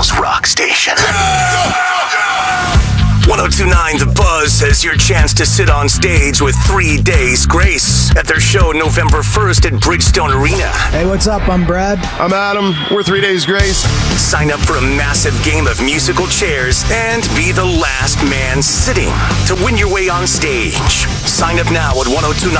Nashville's rock station. 1029 The Buzz has your chance to sit on stage with 3 Days Grace at their show November 1st at Bridgestone Arena. Hey, what's up? I'm Brad. I'm Adam. We're 3 Days Grace. Sign up for a massive game of musical chairs and be the last man sitting to win your way on stage. Sign up now at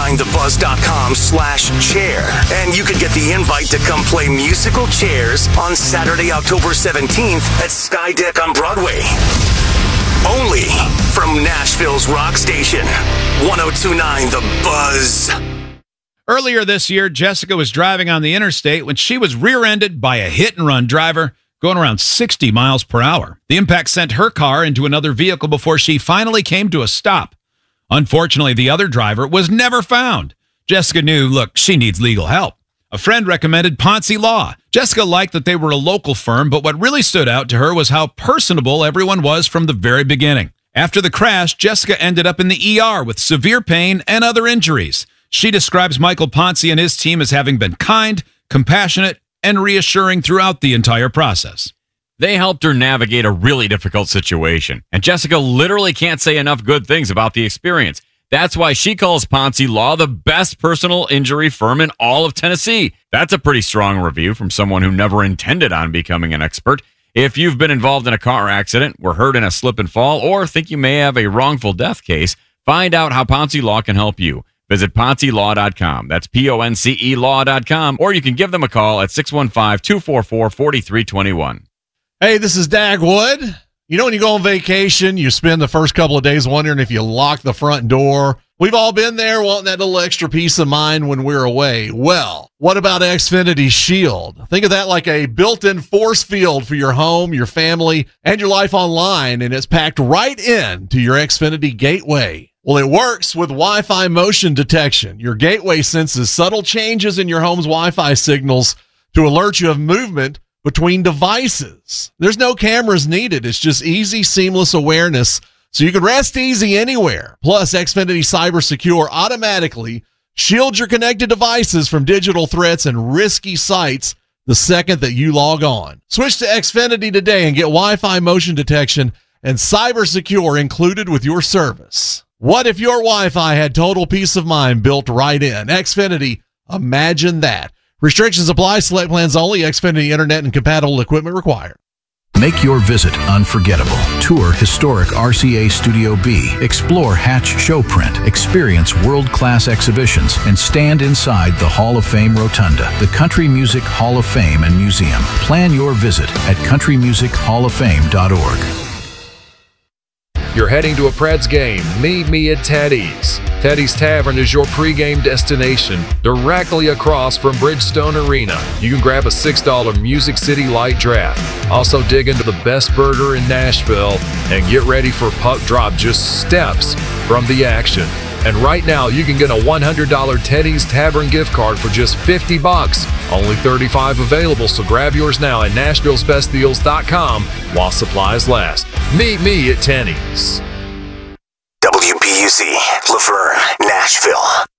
1029thebuzz.com/chair, and you could get the invite to come play musical chairs on Saturday, October 17th at Skydeck on Broadway. Only from Nashville's rock station, 1029 The Buzz. Earlier this year, Jessica was driving on the interstate when she was rear-ended by a hit-and-run driver going around 60 miles per hour. The impact sent her car into another vehicle before she finally came to a stop. Unfortunately, the other driver was never found. Jessica knew, look, she needs legal help. A friend recommended Ponce Law. Jessica liked that they were a local firm, but what really stood out to her was how personable everyone was from the very beginning. After the crash, Jessica ended up in the ER with severe pain and other injuries. She describes Michael Ponce and his team as having been kind, compassionate, and reassuring throughout the entire process. They helped her navigate a really difficult situation, and Jessica literally can't say enough good things about the experience. That's why she calls Ponce Law the best personal injury firm in all of Tennessee. That's a pretty strong review from someone who never intended on becoming an expert. If you've been involved in a car accident, were hurt in a slip and fall, or think you may have a wrongful death case, find out how Ponce Law can help you. Visit PonceLaw.com. That's PONCE Law.com, or you can give them a call at 615-244-4321. Hey, this is Dag Wood. You know, when you go on vacation, you spend the first couple of days wondering if you lock the front door. We've all been there wanting that little extra peace of mind when we're away. Well, what about Xfinity Shield? Think of that like a built-in force field for your home, your family, and your life online, and it's packed right in to your Xfinity gateway. Well, it works with Wi-Fi motion detection. Your gateway senses subtle changes in your home's Wi-Fi signals to alert you of movement between devices. There's no cameras needed. It's just easy, seamless awareness, so you can rest easy anywhere. Plus, Xfinity Cyber Secure automatically shields your connected devices from digital threats and risky sites the second that you log on. Switch to Xfinity today and get Wi-Fi motion detection and Cyber Secure included with your service. What if your Wi-Fi had total peace of mind built right in? Xfinity, imagine that. Restrictions apply. Select plans only. Xfinity Internet and compatible equipment required. Make your visit unforgettable. Tour historic RCA Studio B. Explore Hatch Showprint. Experience world-class exhibitions and stand inside the Hall of Fame Rotunda, the Country Music Hall of Fame and Museum. Plan your visit at countrymusichofoffame.org. You're heading to a Preds game. Meet me at Teddy's. Teddy's Tavern is your pregame destination directly across from Bridgestone Arena. You can grab a $6 Music City Light Draft. Also dig into the best burger in Nashville and get ready for puck drop just steps from the action. And right now, you can get a $100 Teddy's Tavern gift card for just $50. Only 35 available, so grab yours now at Nashville'sBestDeals.com while supplies last. Meet me at Teddy's. WBUZ, Laverne, Nashville.